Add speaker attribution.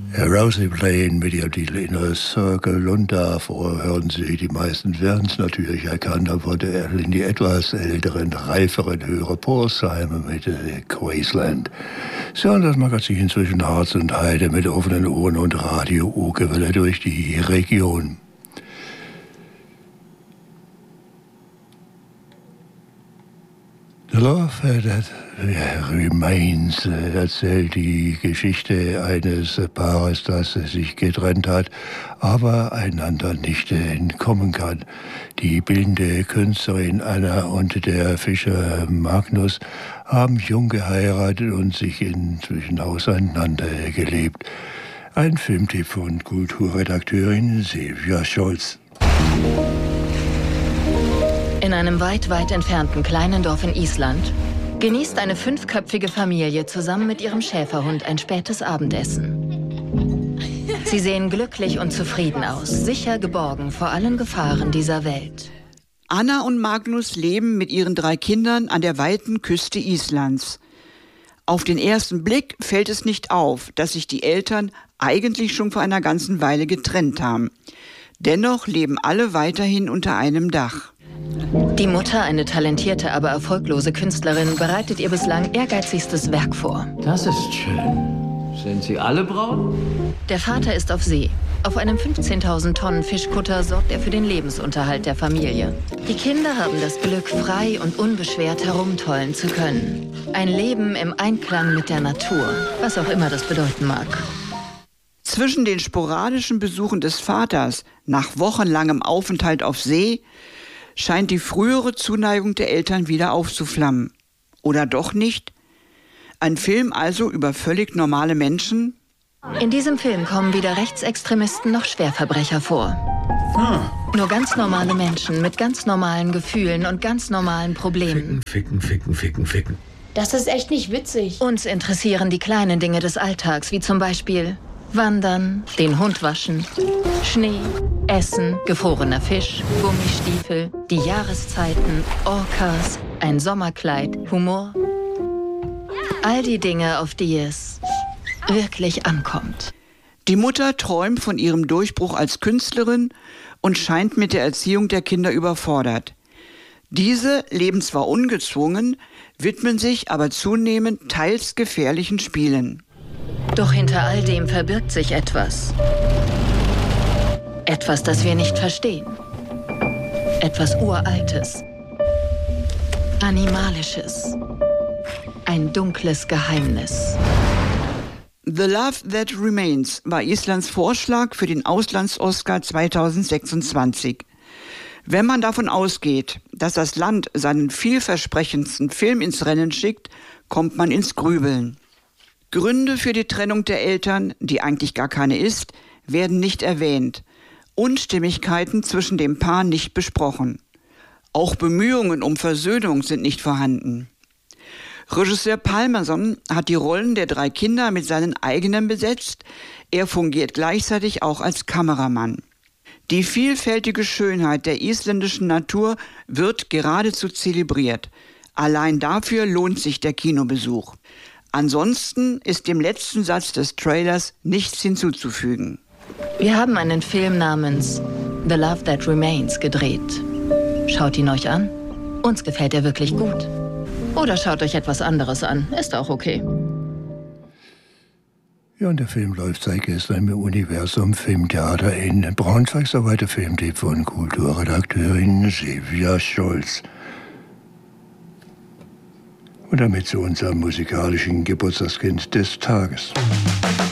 Speaker 1: Rosie Blaine mit ihrem Titel Inner Circle, und davor hören Sie, die meisten werden es natürlich erkannt, aber die etwas älteren, reiferen Hörer Paul Simon mit Graceland. Sie hören das Magazin zwischen Harz und Heide mit offenen Ohren und Radio-Uke-Welle durch die Region. The Love That Remains erzählt die Geschichte eines Paares, das sich getrennt hat, aber einander nicht entkommen kann. Die bildende Künstlerin Anna und der Fischer Magnus haben jung geheiratet und sich inzwischen auseinandergelebt. Ein Filmtipp von Kulturredakteurin Silvia Scholz.
Speaker 2: In einem weit, weit entfernten kleinen Dorf in Island genießt eine 5-köpfige Familie zusammen mit ihrem Schäferhund ein spätes Abendessen. Sie sehen glücklich und zufrieden aus, sicher geborgen vor allen Gefahren dieser Welt.
Speaker 3: Anna und Magnus leben mit ihren 3 Kindern an der weiten Küste Islands. Auf den ersten Blick fällt es nicht auf, dass sich die Eltern eigentlich schon vor einer ganzen Weile getrennt haben. Dennoch leben alle weiterhin unter einem Dach.
Speaker 2: Die Mutter, eine talentierte, aber erfolglose Künstlerin, bereitet ihr bislang ehrgeizigstes Werk vor.
Speaker 4: Das ist schön. Sind Sie alle braun?
Speaker 2: Der Vater ist auf See. Auf einem 15.000 Tonnen Fischkutter sorgt er für den Lebensunterhalt der Familie. Die Kinder haben das Glück, frei und unbeschwert herumtollen zu können. Ein Leben im Einklang mit der Natur, was auch immer das bedeuten mag.
Speaker 3: Zwischen den sporadischen Besuchen des Vaters nach wochenlangem Aufenthalt auf See scheint die frühere Zuneigung der Eltern wieder aufzuflammen. Oder doch nicht? Ein Film also über völlig normale Menschen?
Speaker 2: In diesem Film kommen weder Rechtsextremisten noch Schwerverbrecher vor. Nur ganz normale Menschen mit ganz normalen Gefühlen und ganz normalen Problemen.
Speaker 4: Ficken.
Speaker 5: Das ist echt nicht witzig.
Speaker 2: Uns interessieren die kleinen Dinge des Alltags, wie zum Beispiel Wandern, den Hund waschen, Schnee, Essen, gefrorener Fisch, Gummistiefel, die Jahreszeiten, Orcas, ein Sommerkleid, Humor. All die Dinge, auf die es wirklich ankommt.
Speaker 3: Die Mutter träumt von ihrem Durchbruch als Künstlerin und scheint mit der Erziehung der Kinder überfordert. Diese leben zwar ungezwungen, widmen sich aber zunehmend teils gefährlichen Spielen.
Speaker 2: Doch hinter all dem verbirgt sich etwas. Etwas, das wir nicht verstehen. Etwas Uraltes. Animalisches. Ein dunkles Geheimnis.
Speaker 3: The Love That Remains war Islands Vorschlag für den Auslands-Oscar 2026. Wenn man davon ausgeht, dass das Land seinen vielversprechendsten Film ins Rennen schickt, kommt man ins Grübeln. Gründe für die Trennung der Eltern, die eigentlich gar keine ist, werden nicht erwähnt. Unstimmigkeiten zwischen dem Paar nicht besprochen. Auch Bemühungen um Versöhnung sind nicht vorhanden. Regisseur Pálmason hat die Rollen der 3 Kinder mit seinen eigenen besetzt. Er fungiert gleichzeitig auch als Kameramann. Die vielfältige Schönheit der isländischen Natur wird geradezu zelebriert. Allein dafür lohnt sich der Kinobesuch. Ansonsten ist dem letzten Satz des Trailers nichts hinzuzufügen.
Speaker 2: Wir haben einen Film namens The Love That Remains gedreht. Schaut ihn euch an. Uns gefällt er wirklich gut. Oder schaut euch etwas anderes an. Ist auch okay.
Speaker 1: Ja, und der Film läuft seit gestern im Universum Filmtheater in Braunschweig. Soweit der Filmtipp von Kulturredakteurin Silvia Scholz. Und damit zu unserem musikalischen Geburtstagskind des Tages.